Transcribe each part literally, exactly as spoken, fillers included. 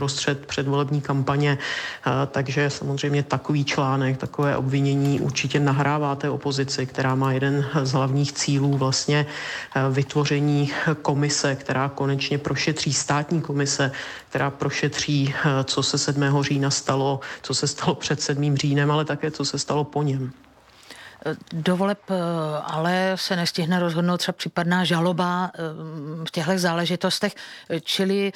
prostřed předvolební kampaně, takže samozřejmě takový článek, takové obvinění určitě nahrává té opozici, která má jeden z hlavních cílů vlastně vytvoření komise, která konečně prošetří, státní komise, která prošetří, co se sedmého října stalo, co se stalo před sedmým říjnem, ale také co se stalo po něm. Do voleb ale se nestihne rozhodnout třeba případná žaloba v těchto záležitostech, čili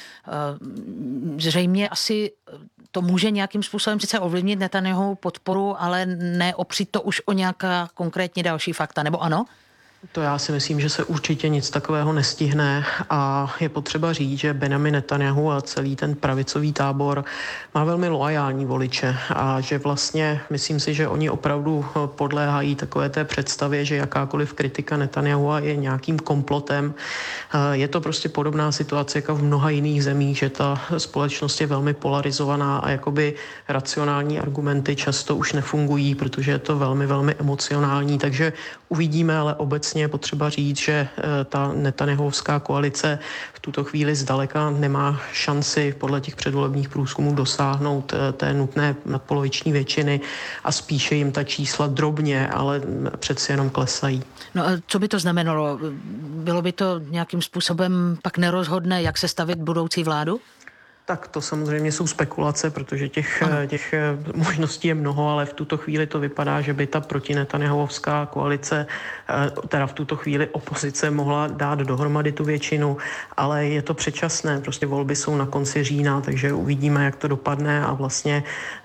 zřejmě asi to může nějakým způsobem sice ovlivnit Netanyahu podporu, ale neopřít to už o nějaká konkrétně další fakta, nebo ano? To já si myslím, že se určitě nic takového nestihne a je potřeba říct, že Benjamin Netanyahu a celý ten pravicový tábor má velmi loajální voliče a že vlastně myslím si, že oni opravdu podléhají takové té představě, že jakákoliv kritika Netanyahua je nějakým komplotem. Je to prostě podobná situace jako v mnoha jiných zemích, že ta společnost je velmi polarizovaná a jakoby racionální argumenty často už nefungují, protože je to velmi, velmi emocionální, takže uvidíme, ale obecně je potřeba říct, že ta Netanyahuovská koalice v tuto chvíli zdaleka nemá šanci podle těch předvolebních průzkumů dosáhnout té nutné nadpoloviční většiny a spíše jim ta čísla drobně, ale přeci jenom klesají. No a co by to znamenalo? Bylo by to nějakým způsobem pak nerozhodné, jak se stavit budoucí vládu? Tak to samozřejmě jsou spekulace, protože těch, těch možností je mnoho, ale v tuto chvíli to vypadá, že by ta protinetanyahuovská koalice, teda v tuto chvíli opozice, mohla dát dohromady tu většinu, ale je to předčasné, prostě volby jsou na konci října, takže uvidíme, jak to dopadne a vlastně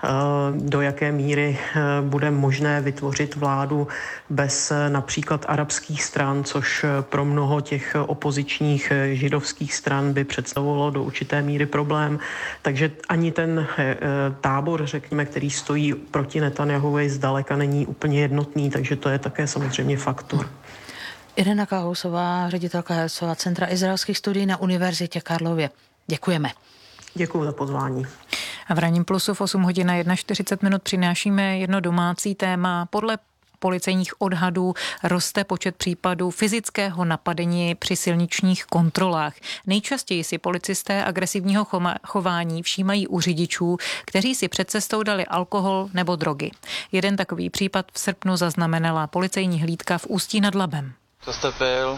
do jaké míry bude možné vytvořit vládu bez například arabských stran, což pro mnoho těch opozičních židovských stran by představovalo do určité míry problém. Takže ani ten e, tábor, řekněme, který stojí proti Netanyahuovi, zdaleka není úplně jednotný, takže to je také samozřejmě faktor. Irena Kahousová, ředitelka Herzova Centra izraelských studií na Univerzitě Karlově. Děkujeme. Děkuji za pozvání. A v Ranním plusu v osm hodin a čtyřicet jedna minut přinášíme jedno domácí téma. Podle policejních odhadů roste počet případů fyzického napadení při silničních kontrolách. Nejčastěji si policisté agresivního chování všímají u řidičů, kteří si před cestou dali alkohol nebo drogy. Jeden takový případ v srpnu zaznamenala policejní hlídka v Ústí nad Labem. Co jste pil?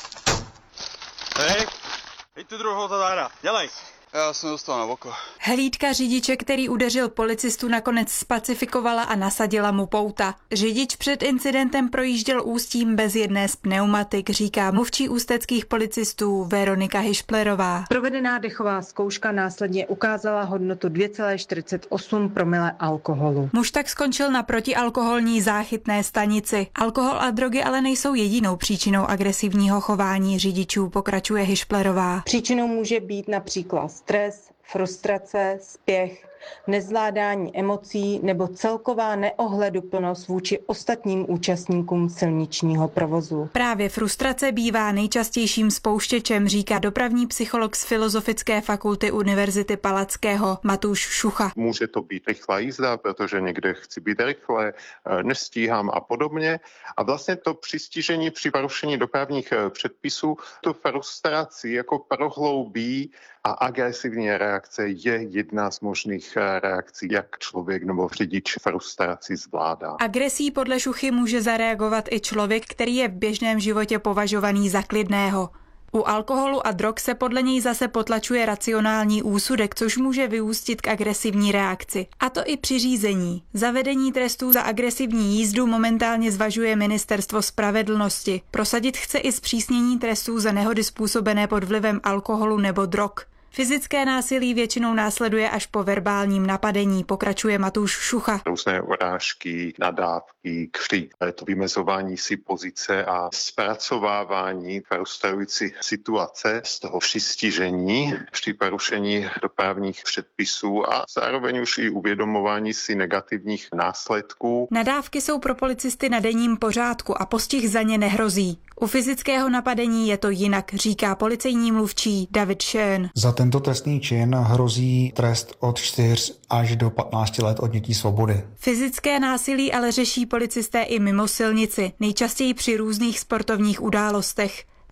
Hej, hej tu druhou zadára, dělej. Já jsem dostal na oko. Hlídka řidiče, který udeřil policistu, nakonec spacifikovala a nasadila mu pouta. Řidič před incidentem projížděl Ústím bez jedné z pneumatik, říká mluvčí ústeckých policistů Veronika Hišplerová. Provedená dechová zkouška následně ukázala hodnotu dvě celá čtyřicet osm promile alkoholu. Muž tak skončil na protialkoholní záchytné stanici. Alkohol a drogy ale nejsou jedinou příčinou agresivního chování řidičů, pokračuje Hišplerová. Příčinou může být například stres, frustrace, spěch, nezvládání emocí nebo celková neohleduplnost vůči ostatním účastníkům silničního provozu. Právě frustrace bývá nejčastějším spouštěčem, říká dopravní psycholog z Filozofické fakulty Univerzity Palackého Matúš Šucha. Může to být rychlá jízda, protože někde chci být rychle, nestíhám a podobně. A vlastně to přistižení při porušení dopravních předpisů tu frustraci jako prohloubí a agresivní reakce je jedna z možných reakcí, jak člověk nebo řidič frustraci zvládá. Agresí podle Šuchy může zareagovat i člověk, který je v běžném životě považovaný za klidného. U alkoholu a drog se podle něj zase potlačuje racionální úsudek, což může vyústit k agresivní reakci. A to i při řízení. Zavedení trestů za agresivní jízdu momentálně zvažuje Ministerstvo spravedlnosti. Prosadit chce i zpřísnění trestů za nehody způsobené pod vlivem alkoholu nebo drog. Fyzické násilí většinou následuje až po verbálním napadení, pokračuje Matúš Šucha. Různé urážky, nadávky, křik, to vymezování si pozice a zpracovávání frustrující situace z toho přistižení při porušení dopravních předpisů a zároveň už i uvědomování si negativních následků. Nadávky jsou pro policisty na denním pořádku a postih za ně nehrozí. U fyzického napadení je to jinak, říká policejní mluvčí David Schön. Za tento trestný čin hrozí trest od čtyř až do patnácti let odnětí svobody. Fyzické násilí ale řeší policisté i mimo silnici, nejčastěji při různých sportovních událostech.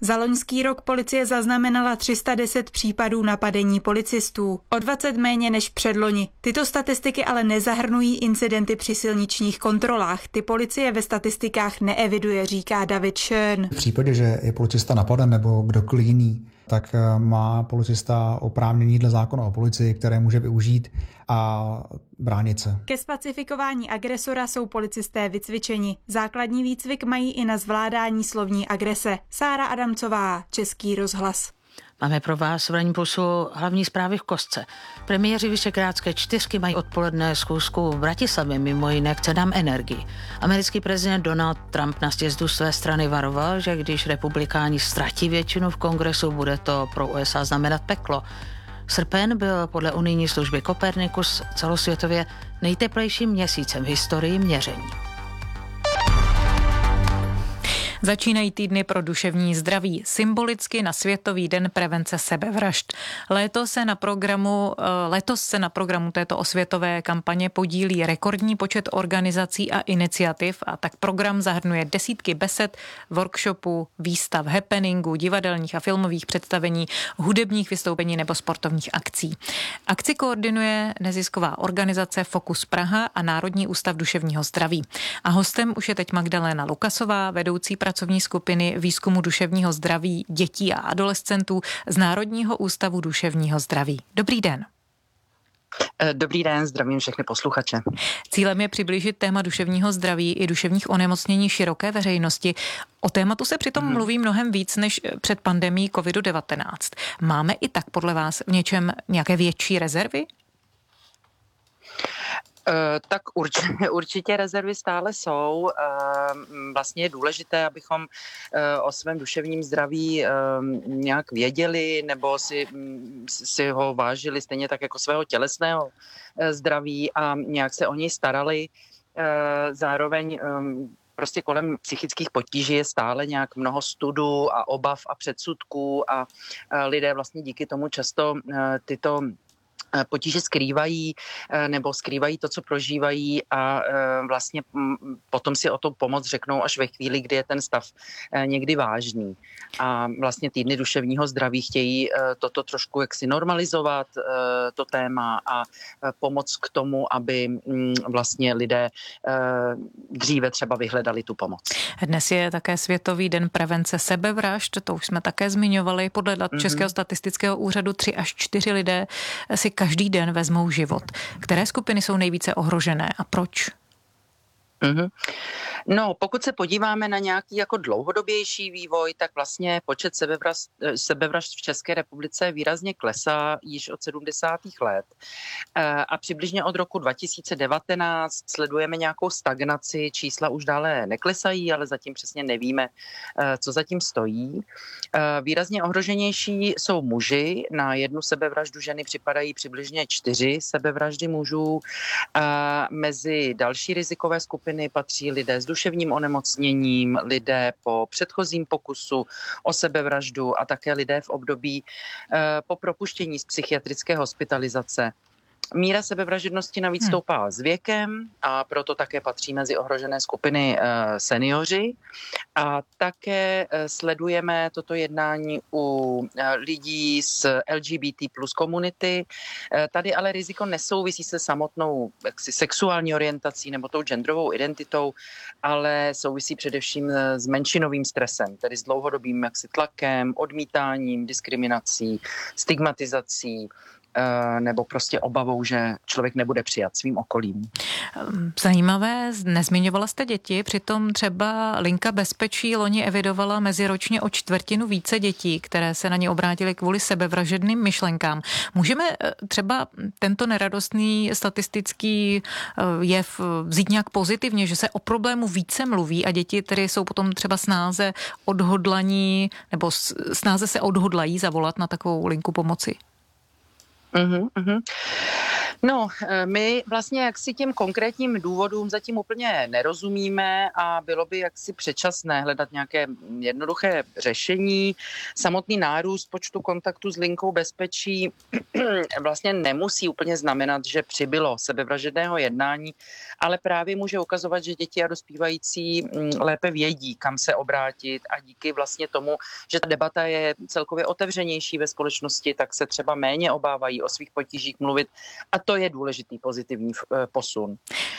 Za loňský rok policie zaznamenala tři sta deset případů napadení policistů, o dvacet méně než předloni. Tyto statistiky ale nezahrnují incidenty při silničních kontrolách. Ty policie ve statistikách neeviduje, říká David Schön. V případě, že je policista napaden nebo kdokoliv jiný, tak má policista oprávnění dle zákona o policii, které může využít a bránit se. Ke spacifikování agresora jsou policisté vycvičeni. Základní výcvik mají i na zvládání slovní agrese. Sára Adamcová, Český rozhlas. Máme pro vás v Ranním pulsu hlavní zprávy v kostce. Premiéři Visegrádské čtyřky mají odpoledne schůzku v Bratislavě, mimo jiné k cenám energii. Americký prezident Donald Trump na sjezdu své strany varoval, že když republikáni ztratí většinu v kongresu, bude to pro U S A znamenat peklo. Srpen byl podle unijní služby Copernicus celosvětově nejteplejším měsícem v historii měření. Začínají týdny pro duševní zdraví, symbolicky na Světový den prevence sebevražd. Letos se na programu, letos se na programu této osvětové kampaně podílí rekordní počet organizací a iniciativ a tak program zahrnuje desítky besed, workshopů, výstav, happeningů, divadelních a filmových představení, hudebních vystoupení nebo sportovních akcí. Akci koordinuje nezisková organizace Fokus Praha a Národní ústav duševního zdraví. A hostem už je teď Magdalena Lukasová, vedoucí pracovní skupiny výzkumu duševního zdraví dětí a adolescentů z Národního ústavu duševního zdraví. Dobrý den. Dobrý den, zdravím všechny posluchače. Cílem je přiblížit téma duševního zdraví i duševních onemocnění široké veřejnosti. O tématu se přitom hmm. mluví mnohem víc než před pandemií kovid devatenáct. Máme i tak podle vás v něčem nějaké větší rezervy? Uh, tak určitě, určitě rezervy stále jsou. Uh, vlastně je důležité, abychom uh, o svém duševním zdraví uh, nějak věděli nebo si, si ho vážili stejně tak jako svého tělesného uh, zdraví a nějak se o něj starali. Uh, zároveň um, prostě kolem psychických potíží je stále nějak mnoho studů a obav a předsudků a uh, lidé vlastně díky tomu často uh, tyto potíže skrývají nebo skrývají to, co prožívají a vlastně potom si o to pomoc řeknou až ve chvíli, kdy je ten stav někdy vážný. A vlastně týdny duševního zdraví chtějí toto trošku jaksi normalizovat, to téma a pomoct k tomu, aby vlastně lidé dříve třeba vyhledali tu pomoc. Dnes je také Světový den prevence sebevražd, to už jsme také zmiňovali. Podle dat mm-hmm. Českého statistického úřadu tři až čtyři lidé si každý den vezmou život. Které skupiny jsou nejvíce ohrožené a proč? Mm-hmm. No, pokud se podíváme na nějaký jako dlouhodobější vývoj, tak vlastně počet sebevražd, sebevražd v České republice výrazně klesá již od sedmdesátých let. A přibližně od roku dva tisíce devatenáct sledujeme nějakou stagnaci, čísla už dále neklesají, ale zatím přesně nevíme, co zatím stojí. Výrazně ohroženější jsou muži, na jednu sebevraždu ženy připadají přibližně čtyři sebevraždy mužů. A mezi další rizikové skupiny patří lidé s duševním onemocněním, lidé po předchozím pokusu o sebevraždu a také lidé v období eh, po propuštění z psychiatrické hospitalizace. Míra sebevražednosti navíc stoupá s věkem a proto také patří mezi ohrožené skupiny e, seniori. A také e, sledujeme toto jednání u e, lidí z L G B T plus komunity. E, tady ale riziko nesouvisí se samotnou jaksi, sexuální orientací nebo tou genderovou identitou, ale souvisí především s menšinovým stresem, tedy s dlouhodobým jaksi, tlakem, odmítáním, diskriminací, stigmatizací, nebo prostě obavou, že člověk nebude přijat svým okolím. Zajímavé, nezmiňovala jste děti, přitom třeba Linka bezpečí loni evidovala meziročně o čtvrtinu více dětí, které se na ně obrátily kvůli sebevražedným myšlenkám. Můžeme třeba tento neradostný statistický jev vzít nějak pozitivně, že se o problému více mluví a děti tedy jsou potom třeba snáze odhodlaní nebo snáze se odhodlají zavolat na takovou linku pomoci? Uhum, uhum. No, my vlastně jaksi těm konkrétním důvodům zatím úplně nerozumíme a bylo by jaksi předčasné hledat nějaké jednoduché řešení. Samotný nárůst počtu kontaktů s linkou bezpečí vlastně nemusí úplně znamenat, že přibylo sebevražedného jednání, ale právě může ukazovat, že děti a dospívající lépe vědí, kam se obrátit a díky vlastně tomu, že ta debata je celkově otevřenější ve společnosti, tak se třeba méně obávají o svých potížích mluvit a to je důležitý pozitivní posun.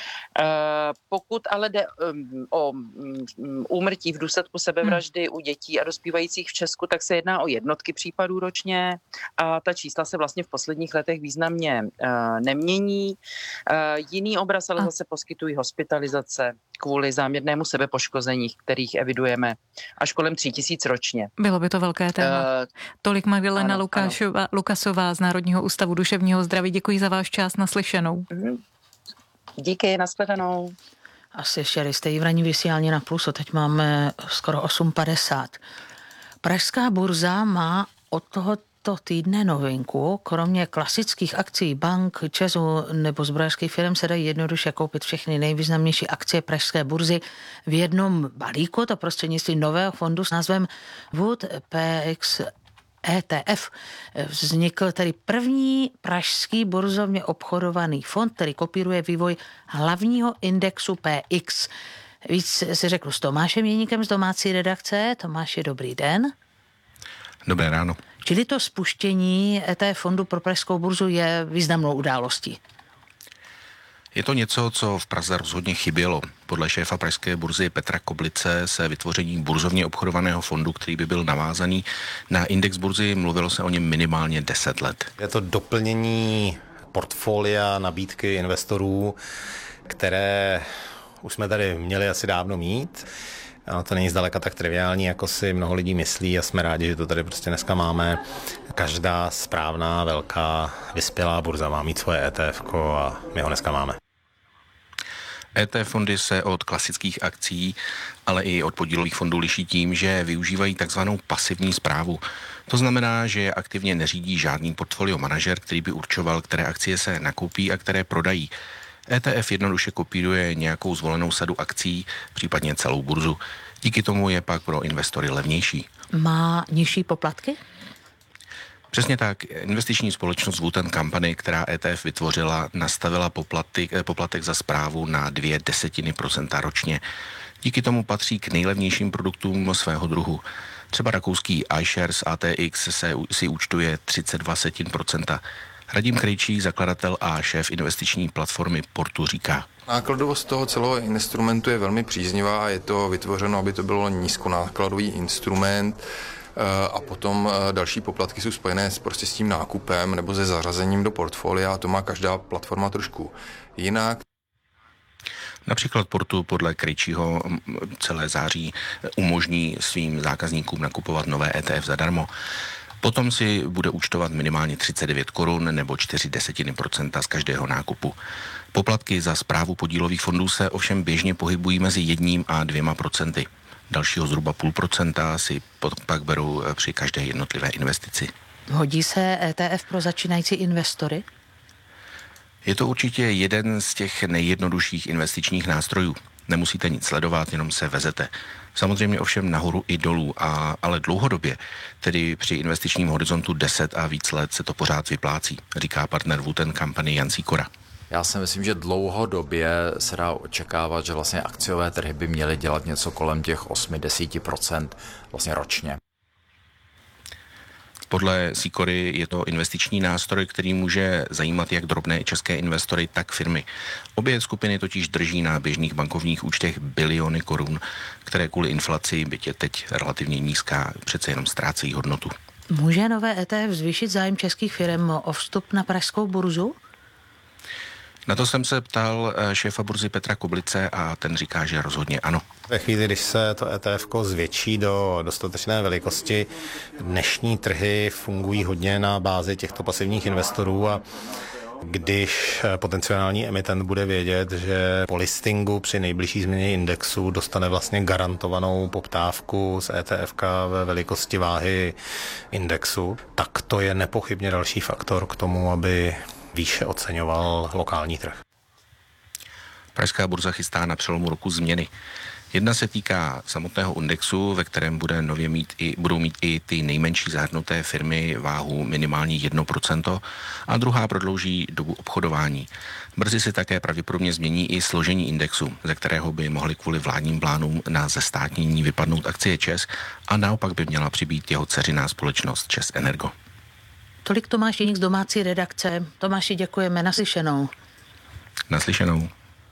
Pokud ale jde o úmrtí v důsledku sebevraždy u dětí a dospívajících v Česku, tak se jedná o jednotky případů ročně a ta čísla se vlastně v posledních letech významně nemění. Jiný obraz ale zase poskytují hospitalizace kvůli záměrnému sebepoškození, kterých evidujeme až kolem tří tisíc ročně. Bylo by to velké téma. Uh, Tolik Magdalena ano, Lukášová, ano. Lukasová z Národního ústavu duševního zdraví. Děkuji za váš čas, naslyšenou. Díky, nashledanou. Asi ještě jste jí v ranní vysílání na Plus, a teď máme skoro osm padesát. Pražská burza má od tohoto týdne novinku. Kromě klasických akcí bank, ČEZu nebo zbrojařských firm se dají jednoduše koupit všechny nejvýznamnější akcie pražské burzy v jednom balíku, to prostřednictvím nového fondu s názvem Wood P X E T F. Vznikl tedy první pražský burzovně obchodovaný fond, který kopíruje vývoj hlavního indexu P X. Víc si řeknu s Tomášem Jeníkem z domácí redakce. Tomáši, dobrý den. Dobré ráno. Čili to spuštění E T F fondu pro pražskou burzu je významnou událostí. Je to něco, co v Praze rozhodně chybělo. Podle šéfa pražské burzy Petra Koblice se vytvoření burzovně obchodovaného fondu, který by byl navázaný na index burzy, mluvilo se o něm minimálně deset let. Je to doplnění portfolia nabídky investorů, které už jsme tady měli asi dávno mít. A to není zdaleka tak triviální, jako si mnoho lidí myslí a jsme rádi, že to tady prostě dneska máme. Každá správná, velká, vyspělá burza má mít svoje E T F ko a my ho dneska máme. E T F fondy se od klasických akcí, ale i od podílových fondů liší tím, že využívají takzvanou pasivní správu. To znamená, že je aktivně neřídí žádný portfolio manažer, který by určoval, které akcie se nakoupí a které prodají. E T F jednoduše kopíruje nějakou zvolenou sadu akcí, případně celou burzu. Díky tomu je pak pro investory levnější. Má nižší poplatky? Přesně tak. Investiční společnost Wood and Company, která E T F vytvořila, nastavila poplatek, poplatek za správu na dvě desetiny procenta ročně. Díky tomu patří k nejlevnějším produktům svého druhu. Třeba rakouský iShares A T X se, si účtuje třicet dva setin procenta. Radim Krejčík, zakladatel a šéf investiční platformy Portu, říká: Nákladovost toho celého instrumentu je velmi příznivá, je to vytvořeno, aby to bylo nízkonákladový instrument a potom další poplatky jsou spojené s, prostě s tím nákupem nebo se zařazením do portfolia, a to má každá platforma trošku jinak. Například Portu podle Krejčího celé září umožní svým zákazníkům nakupovat nové E T F zadarmo. Potom si bude účtovat minimálně třicet devět korun nebo čtyři desetiny procenta z každého nákupu. Poplatky za správu podílových fondů se ovšem běžně pohybují mezi jedním a dvěma procenty. Dalšího zhruba půl procenta si pak berou při každé jednotlivé investici. Hodí se E T F pro začínající investory? Je to určitě jeden z těch nejjednodušších investičních nástrojů. Nemusíte nic sledovat, jenom se vezete. Samozřejmě ovšem nahoru i dolů, a, ale dlouhodobě, tedy při investičním horizontu deset a víc let, se to pořád vyplácí, říká partner Wood and Company Jan Sikora. Já si myslím, že dlouhodobě se dá očekávat, že vlastně akciové trhy by měly dělat něco kolem těch osm až deset procent vlastně ročně. Podle Sikory je to investiční nástroj, který může zajímat jak drobné české investory, tak firmy. Obě skupiny totiž drží na běžných bankovních účtech biliony korun, které kvůli inflaci, byť je teď relativně nízká, přece jenom ztrácejí hodnotu. Může nové E T F zvýšit zájem českých firm o vstup na pražskou burzu? Na to jsem se ptal šéfa burzy Petra Koblice a ten říká, že rozhodně ano. Ve chvíli, když se to E T F ko zvětší do dostatečné velikosti, dnešní trhy fungují hodně na bázi těchto pasivních investorů, a když potenciální emitent bude vědět, že po listingu při nejbližší změně indexu dostane vlastně garantovanou poptávku z E T F ka ve velikosti váhy indexu, tak to je nepochybně další faktor k tomu, aby výše oceňoval lokální trh. Pražská burza chystá na přelomu roku změny. Jedna se týká samotného indexu, ve kterém bude nově mít i, budou mít i ty nejmenší zahrnuté firmy váhu minimálně jedno procento a druhá prodlouží dobu obchodování. Brzy se také pravděpodobně změní i složení indexu, ze kterého by mohly kvůli vládním plánům na zestátnění vypadnout akcie ČEZ a naopak by měla přibýt jeho dceřiná společnost ČEZ Energo. Tolik Tomáš Jeník z domácí redakce. Tomáši, děkujeme. Naslyšenou. Naslyšenou.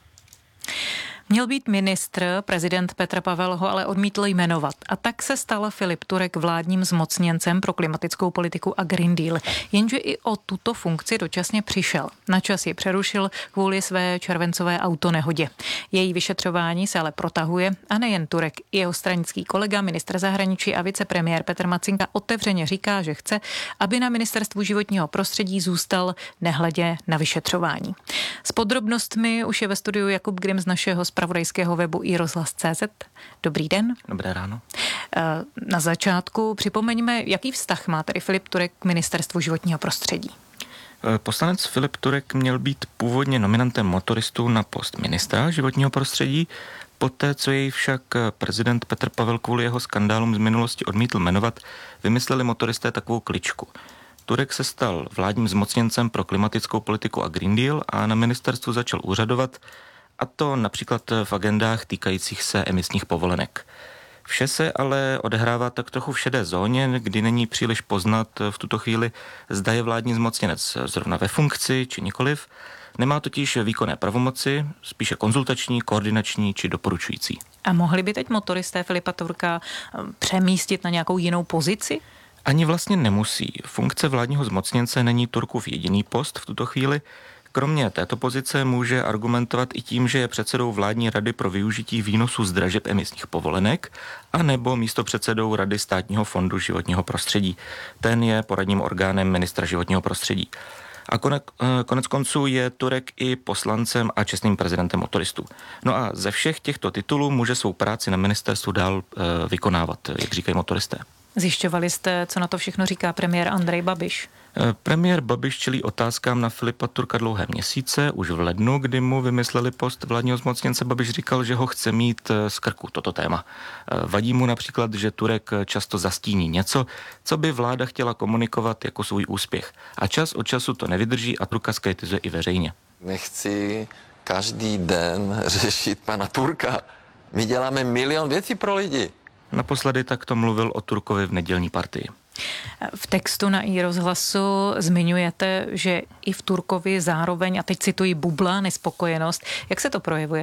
Měl být ministr, prezident Petr Pavel ho ale odmítl jmenovat. A tak se stal Filip Turek vládním zmocněncem pro klimatickou politiku a Green Deal. Jenže i o tuto funkci dočasně přišel. Na čas ji přerušil kvůli své červencové autonehodě. Její vyšetřování se ale protahuje a nejen Turek. Jeho stranický kolega, ministr zahraničí a vicepremiér Petr Macinka otevřeně říká, že chce, aby na ministerstvu životního prostředí zůstal nehledě na vyšetřování. S podrobnostmi už je ve studiu Jakub Grim z našeho zpravodajského webu i rozhlas tečka cé zet. Dobrý den. Dobré ráno. Na začátku připomeňme, jaký vztah má tedy Filip Turek k ministerstvu životního prostředí. Poslanec Filip Turek měl být původně nominantem motoristů na post ministra životního prostředí, poté co jej však prezident Petr Pavel kvůli jeho skandálům z minulosti odmítl jmenovat, vymysleli motoristé takovou kličku. Turek se stal vládním zmocněncem pro klimatickou politiku a Green Deal a na ministerstvu začal úřadovat, a to například v agendách týkajících se emisních povolenek. Vše se ale odehrává tak trochu v šedé zóně, kdy není příliš poznat v tuto chvíli, zda je vládní zmocněnec zrovna ve funkci či nikoliv. Nemá totiž výkonné pravomoci, spíše konzultační, koordinační či doporučující. A mohli by teď motoristé Filipa Turka přemístit na nějakou jinou pozici? Ani vlastně nemusí. Funkce vládního zmocněnce není Turkův jediný post v tuto chvíli. Kromě této pozice může argumentovat i tím, že je předsedou vládní rady pro využití výnosů z dražeb emisních povolenek a nebo místopředsedou Rady státního fondu životního prostředí. Ten je poradním orgánem ministra životního prostředí. A konec, konec konců je Turek i poslancem a čestným prezidentem motoristů. No a ze všech těchto titulů může svou práci na ministerstvu dál e, vykonávat, jak říkají motoristé. Zjišťovali jste, co na to všechno říká premiér Andrej Babiš? Premiér Babiš čelí otázkám na Filipa Turka dlouhé měsíce. Už v lednu, kdy mu vymysleli post vládního zmocněnce, Babiš říkal, že ho chce mít z krku toto téma. Vadí mu například, že Turek často zastíní něco, co by vláda chtěla komunikovat jako svůj úspěch. A čas od času to nevydrží a Turka skritizuje i veřejně. Nechci každý den řešit pana Turka. My děláme milion věcí pro lidi. Naposledy takto mluvil o Turkovi v nedělní Partii. V textu na iRozhlasu zmiňujete, že i v Turkovi zároveň, a teď cituji, bubla nespokojenost. Jak se to projevuje?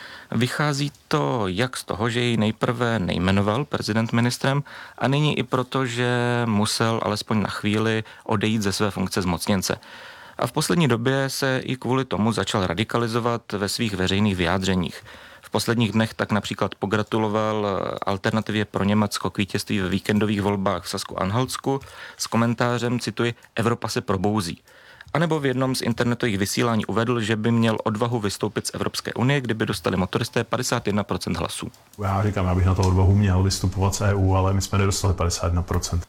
Vychází to jak z toho, že ji nejprve nejmenoval prezident ministrem a nyní i proto, že musel alespoň na chvíli odejít ze své funkce zmocněnce. A v poslední době se i kvůli tomu začal radikalizovat ve svých veřejných vyjádřeních. V posledních dnech tak například pogratuloval Alternativě pro Německo k vítězství ve víkendových volbách v Sasku-Anhaltsku s komentářem, cituji, Evropa se probouzí. A nebo v jednom z internetových vysílání uvedl, že by měl odvahu vystoupit z Evropské unie, kdyby dostali motoristé padesát jedna procent hlasů. Já říkám, já bych na to odvahu měl vystupovat z E U, ale my jsme nedostali padesát jedna procent.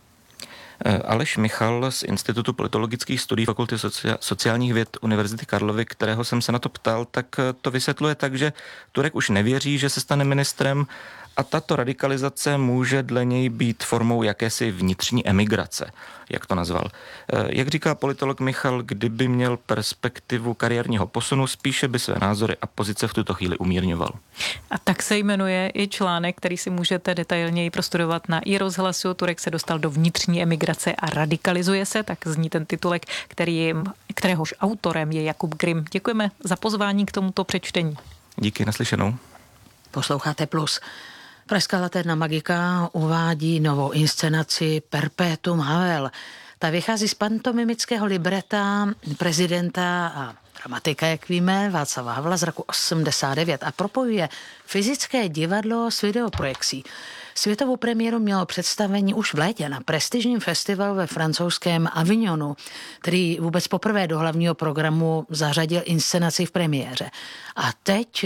Aleš Michal z Institutu politologických studií Fakulty sociálních věd Univerzity Karlovy, kterého jsem se na to ptal, tak to vysvětluje tak, že Turek už nevěří, že se stane ministrem a tato radikalizace může dle něj být formou jakési vnitřní emigrace, jak to nazval. Jak říká politolog Michal, kdyby měl perspektivu kariérního posunu, spíše by své názory a pozice v tuto chvíli umírňoval. A tak se jmenuje i článek, který si můžete detailněji prostudovat na iRozhlasu. Turek se dostal do vnitřní emigrace a radikalizuje se, tak zní ten titulek, který, kteréhož autorem je Jakub Grim. Děkujeme za pozvání k tomuto přečtení. Díky, naslyšenou. Posloucháte Plus. Pražská Laterna Magika uvádí novou inscenaci Perpetuum Havel. Ta vychází z pantomimického libreta prezidenta a dramatika, jak víme, Václava Havla z roku osmdesát devět a propojuje fyzické divadlo s videoprojekcí. Světovou premiéru mělo představení už v létě na prestižním festivalu ve francouzském Avignonu, který vůbec poprvé do hlavního programu zařadil inscenaci v premiéře. A teď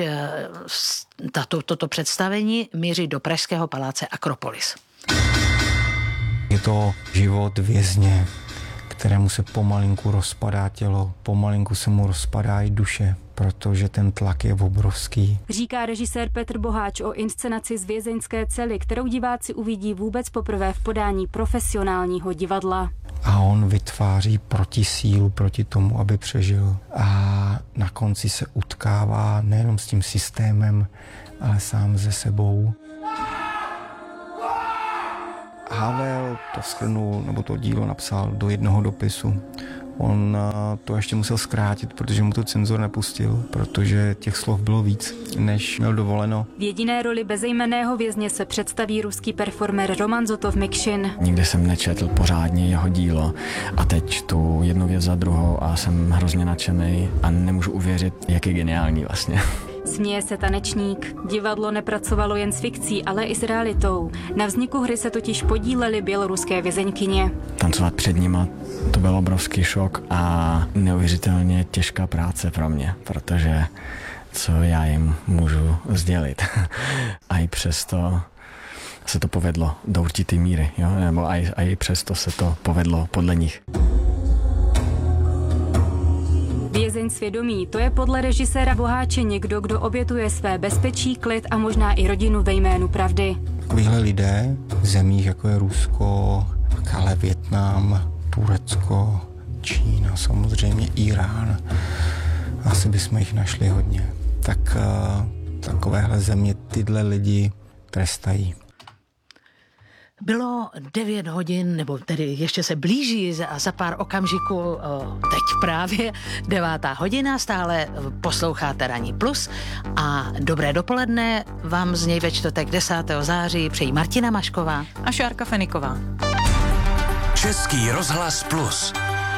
tato, toto představení míří do pražského paláce Akropolis. Je to život vězně, kterému se pomalinku rozpadá tělo, pomalinku se mu rozpadá i duše, protože ten tlak je obrovský. Říká režisér Petr Boháč o inscenaci z vězeňské cely, kterou diváci uvidí vůbec poprvé v podání profesionálního divadla. A on vytváří protisílu proti tomu, aby přežil. A na konci se utkává nejenom s tím systémem, ale sám ze sebou. Havel to shrnul, nebo to dílo napsal do jednoho dopisu. On to ještě musel zkrátit, protože mu to cenzor nepustil, protože těch slov bylo víc, než měl dovoleno. V jediné roli bezejmenného vězně se představí ruský performer Roman Zotov-Mikšin. Nikdy jsem nečetl pořádně jeho dílo a teď tu jednu věc za druhou a jsem hrozně nadšený a nemůžu uvěřit, jak je geniální vlastně. Směje se tanečník. Divadlo nepracovalo jen s fikcí, ale i s realitou. Na vzniku hry se totiž podílely běloruské vězeňkyně. Tancovat před nima, to byl obrovský šok a neuvěřitelně těžká práce pro mě, protože co já jim můžu sdělit. A i přesto se to povedlo do určité míry, jo? Nebo a i, a i přesto se to povedlo podle nich. Vězeň svědomí, to je podle režiséra Boháče někdo, kdo obětuje své bezpečí, klid a možná i rodinu ve jménu pravdy. Takovýhle lidé v zemích, jako je Rusko, ale Vietnam, Turecko, Čína, samozřejmě Irán, asi bychom jich našli hodně. Tak uh, takovéhle země tyhle lidi trestají. Bylo devět hodin, nebo tedy ještě se blíží a za pár okamžiků, teď právě devátá hodina, stále posloucháte Ranní plus a dobré dopoledne vám z něj ve čtvrtek desátého září přejí Martina Mašková a Šárka Feniková. Český rozhlas plus.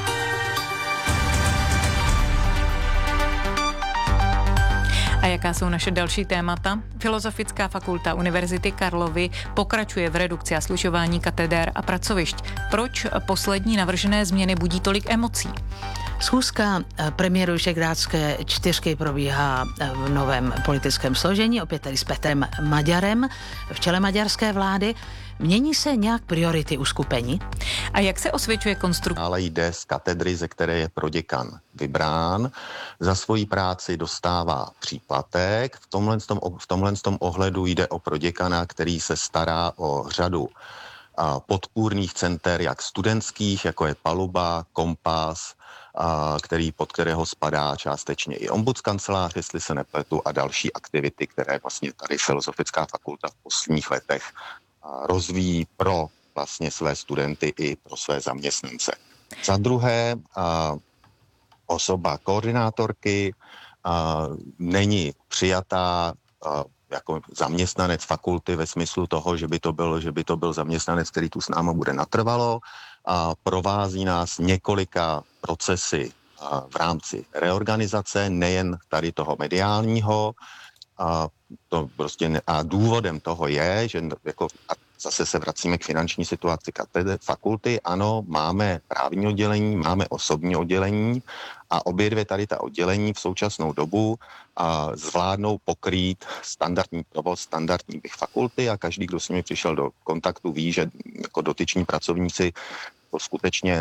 A jaká jsou naše další témata? Filozofická fakulta Univerzity Karlovy pokračuje v redukci a slučování katedér a pracovišť. Proč poslední navržené změny budí tolik emocí? Schůzka premiéru Visegrádské čtyřky probíhá v novém politickém složení, opět tady s Petrem Maďarem v čele maďarské vlády. Mění se nějak priority uskupení? A jak se osvědčuje konstrukce? Ale jde z katedry, ze které je proděkan vybrán. Za svoji práci dostává příplatek. V tomhle, tom, v tomhle tom ohledu jde o proděkana, který se stará o řadu a, podpůrných center, jak studentských, jako je Paluba, Kompas, a, který, pod kterého spadá částečně i ombudskancelář, jestli se nepletu, a další aktivity, které vlastně tady Filozofická fakulta v posledních letech rozvíjí pro vlastně své studenty i pro své zaměstnance. Za druhé, a, osoba koordinátorky a, není přijatá a, jako zaměstnanec fakulty ve smyslu toho, že by to byl, že by to byl zaměstnanec, který tu s náma bude natrvalo, a provází nás několika procesy a, v rámci reorganizace, nejen tady toho mediálního. A, to prostě ne, a důvodem toho je, že jako, a zase se vracíme k finanční situaci katedry, fakulty, ano, máme právní oddělení, máme osobní oddělení a obě dvě tady ta oddělení v současnou dobu a, zvládnou pokrýt standardní provoz, standardní bych fakulty a každý, kdo s nimi přišel do kontaktu, ví, že jako dotyční pracovníci to skutečně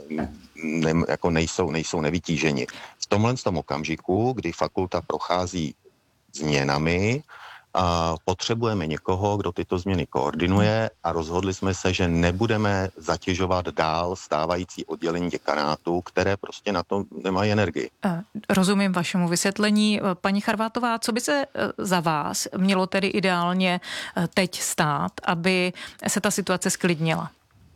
ne, jako nejsou, nejsou nevytíženi. V tomhle tom okamžiku, kdy fakulta prochází změnami, a potřebujeme někoho, kdo tyto změny koordinuje a rozhodli jsme se, že nebudeme zatěžovat dál stávající oddělení děkanátu, které prostě na to nemají energii. Rozumím vašemu vysvětlení. Paní Charvátová, co by se za vás mělo tedy ideálně teď stát, aby se ta situace sklidnila?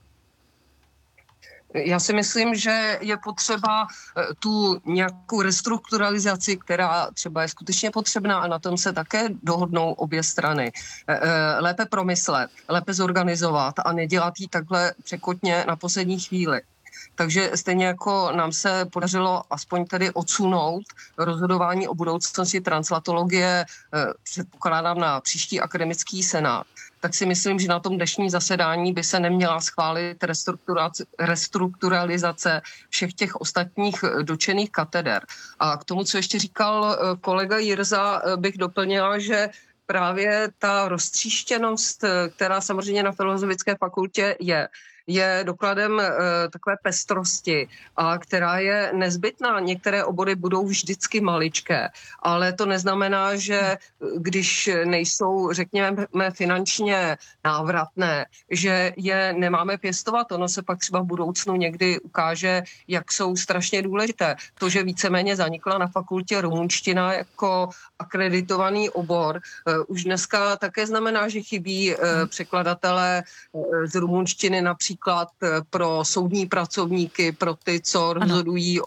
Já si myslím, že je potřeba tu nějakou restrukturalizaci, která třeba je skutečně potřebná a na tom se také dohodnou obě strany. Lépe promyslet, lépe zorganizovat a nedělat ji takhle překotně na poslední chvíli. Takže stejně jako nám se podařilo aspoň tedy odsunout rozhodování o budoucnosti translatologie, předpokládám na příští akademický senát, tak si myslím, že na tom dnešním zasedání by se neměla schválit restrukturalizace všech těch ostatních dotčených kateder. A k tomu, co ještě říkal kolega Jirza, bych doplnila, že právě ta roztříštěnost, která samozřejmě na Filozofické fakultě je, je dokladem takové pestrosti, a která je nezbytná. Některé obory budou vždycky maličké, ale to neznamená, že když nejsou, řekněme, finančně návratné, že je nemáme pěstovat. Ono se pak třeba v budoucnu někdy ukáže, jak jsou strašně důležité. To, že víceméně zanikla na fakultě rumunština jako akreditovaný obor, už dneska také znamená, že chybí překladatelé z rumunštiny například pro soudní pracovníky, pro ty, co rozhodují